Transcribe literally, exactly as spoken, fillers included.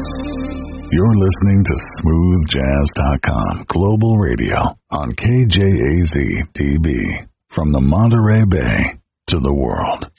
You're listening to smooth jazz dot com Global Radio on K J A Z T V. From the Monterey Bay to the world.